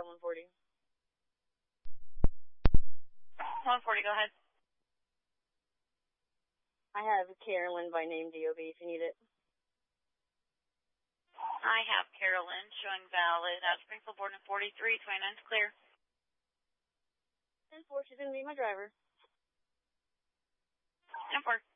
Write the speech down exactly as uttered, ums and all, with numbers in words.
dial one forty. one forty, go ahead. I have Carolyn by name D O B if you need it. I have Carolyn showing valid at Springfield Borden forty-three, twenty-nine's clear. ten four, she's going to be my driver. ten four.